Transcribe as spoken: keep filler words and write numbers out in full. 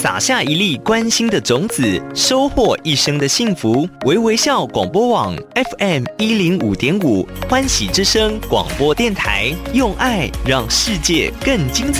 撒下一粒关心的种子，收获一生的幸福。微微笑广播网 F M 一零五点五，欢喜之声广播电台，用爱让世界更精彩。